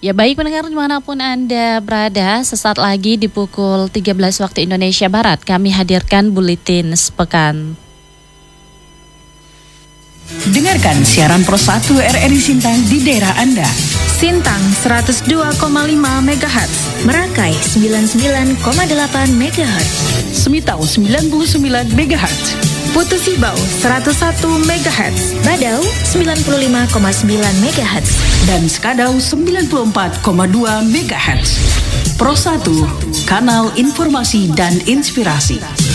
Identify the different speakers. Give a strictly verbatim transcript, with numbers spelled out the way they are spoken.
Speaker 1: Ya baik pendengar dimanapun Anda berada, sesaat lagi di pukul tiga belas waktu Indonesia Barat kami hadirkan Buletin Sepekan.
Speaker 2: Dengarkan siaran Pro satu R R I Sintang di daerah Anda.
Speaker 3: Sintang seratus dua koma lima megahertz,
Speaker 4: Merakai sembilan puluh sembilan koma delapan megahertz,
Speaker 2: Semitau sembilan puluh sembilan megahertz,
Speaker 3: Putu Sibau seratus satu megahertz,
Speaker 4: Badau sembilan puluh lima koma sembilan megahertz,
Speaker 2: dan Skadau sembilan puluh empat koma dua megahertz. Pro satu, kanal informasi dan inspirasi.